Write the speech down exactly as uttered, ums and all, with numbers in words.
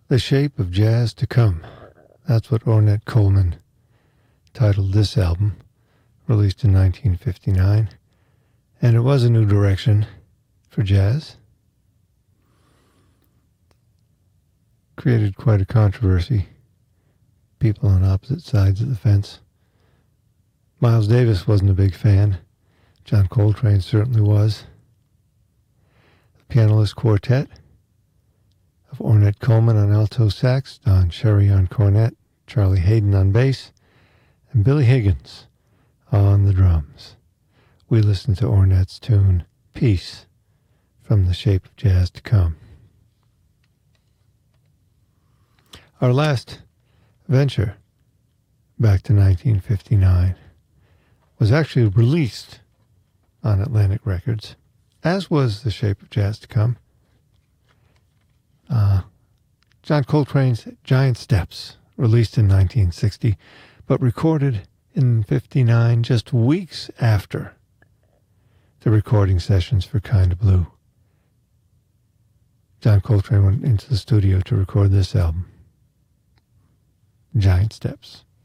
The Shape of Jazz to Come. That's what Ornette Coleman titled this album, released in nineteen fifty-nine. And it was a new direction for jazz. Created quite a controversy. People on opposite sides of the fence. Miles Davis wasn't a big fan. John Coltrane certainly was. The Pianoless Quartet of Ornette Coleman on alto sax, Don Cherry on cornet, Charlie Hayden on bass, and Billy Higgins on the drums. We listen to Ornette's tune, Peace, from The Shape of Jazz to Come. Our last venture, back to nineteen fifty-nine, was actually released on Atlantic Records, as was The Shape of Jazz to Come. Uh, John Coltrane's Giant Steps, released in nineteen sixty, but recorded in fifty-nine, just weeks after the recording sessions for Kinda Blue. John Coltrane went into the studio to record this album, Giant Steps.